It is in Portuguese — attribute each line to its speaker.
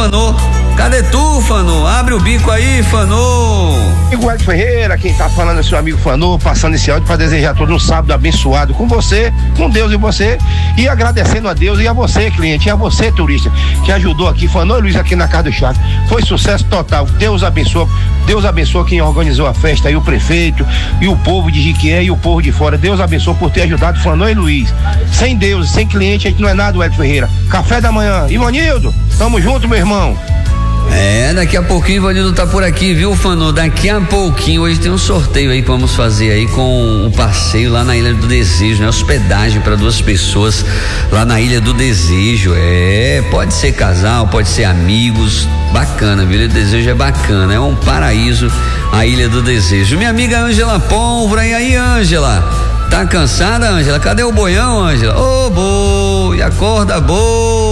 Speaker 1: Fanô. Cadê tu, Fanô? Abre o bico aí, Fanô.
Speaker 2: Amigo Hélio Ferreira, quem tá falando é seu amigo Fanô, passando esse áudio para desejar todo um sábado abençoado com você, com Deus e você, e agradecendo a Deus e a você, cliente, e a você, turista, que ajudou aqui, Fanô e Luiz aqui na Casa do Chaco. Foi sucesso total. Deus abençoa quem organizou a festa aí, o prefeito e o povo de Jiquié e o povo de fora. Deus abençoe por ter ajudado Fanô e Luiz. Sem Deus, sem cliente, a gente não é nada, Hélio Ferreira. Café da manhã. Ivanildo, tamo junto, meu irmão.
Speaker 1: Daqui a pouquinho o Ivanildo tá por aqui, viu, Fanô? Daqui a pouquinho, hoje tem um sorteio aí que vamos fazer aí com um passeio lá na Ilha do Desejo, né? Hospedagem para 2 pessoas lá na Ilha do Desejo. Pode ser casal, pode ser amigos, bacana, viu? Ilha do Desejo é bacana, é um paraíso a Ilha do Desejo. Minha amiga Ângela Pólvora, e aí, Ângela? Tá cansada, Ângela? Cadê o boião, Ângela? Ô, boi, acorda, boi.